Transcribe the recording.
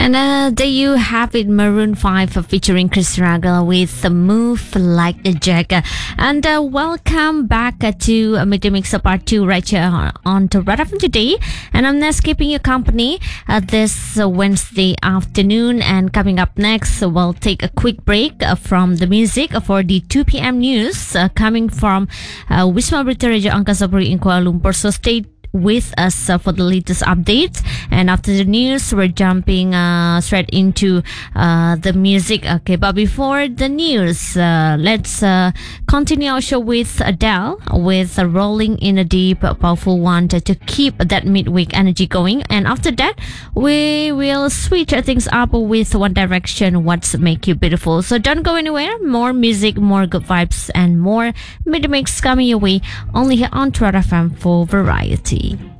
And there you have it, Maroon 5 featuring Chris Ragel with the Move Like a Jagger. And welcome back to Midday Mix Part 2 right here on to Red FM today. And I'm Ness keeping you company this Wednesday afternoon. And coming up next, we'll take a quick break from the music for the 2 p.m. news coming from Wisma Berita Raja Angkasa Puri in Kuala Lumpur. So stay with us for the latest updates, and after the news we're jumping straight into the music. Okay, but before the news, let's continue our show with Adele with Rolling in a Deep, powerful one to keep that midweek energy going. And after that we will switch things up with One Direction, What's Make You Beautiful. So don't go anywhere. More music, more good vibes, and more mid mix coming your way only here on Red FM for variety.